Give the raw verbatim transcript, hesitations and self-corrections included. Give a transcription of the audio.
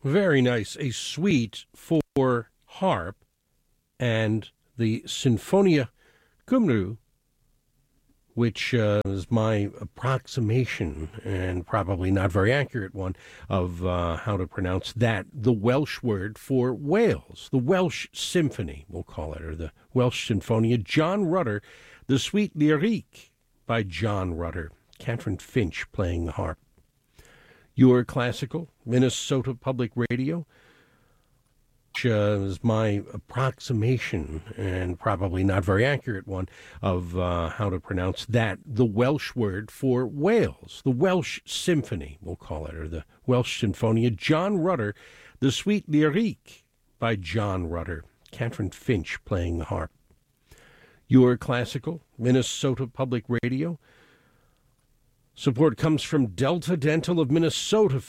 Very nice. A suite for harp and the Sinfonia Cymru, which uh, is my approximation, and probably not very accurate one, of uh, how to pronounce that, the Welsh word for Wales, the Welsh Symphony, we'll call it, or the Welsh Sinfonia. John Rutter, the Suite Lyrique by John Rutter. Catherine Finch playing the harp. Your Classical, Minnesota Public Radio, which uh, is my approximation, and probably not very accurate one, of uh, how to pronounce that, the Welsh word for Wales, the Welsh Symphony, we'll call it, or the Welsh Sinfonia. John Rutter, the Suite Lyrique by John Rutter. Catherine Finch playing the harp. Your Classical, Minnesota Public Radio. Support comes from Delta Dental of Minnesota,